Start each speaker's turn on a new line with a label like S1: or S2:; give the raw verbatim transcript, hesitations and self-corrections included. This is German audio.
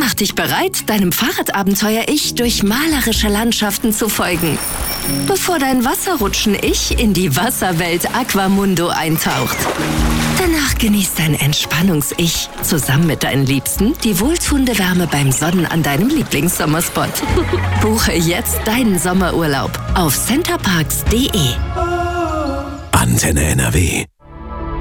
S1: Mach dich bereit, deinem Fahrradabenteuer-Ich durch malerische Landschaften zu folgen, bevor dein Wasserrutschen-Ich in die Wasserwelt Aquamundo eintaucht. Danach genießt dein Entspannungs-Ich zusammen mit deinen Liebsten die wohltuende Wärme beim Sonnen an deinem Lieblingssommerspot. Buche jetzt deinen Sommerurlaub auf centerparks punkt de.
S2: Antenne N R W